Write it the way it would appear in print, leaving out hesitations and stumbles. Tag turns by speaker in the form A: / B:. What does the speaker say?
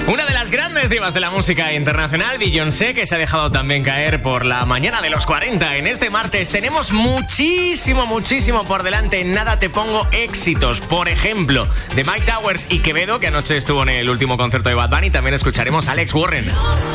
A: Una de las grandes divas de la música internacional, Beyoncé, que se ha dejado también caer por la mañana de los 40. En este martes tenemos muchísimo por delante. En nada te pongo éxitos. Por ejemplo, de Mike Towers y Quevedo, que anoche estuvo en el último concierto de Bad Bunny. También escucharemos a Alex Warren.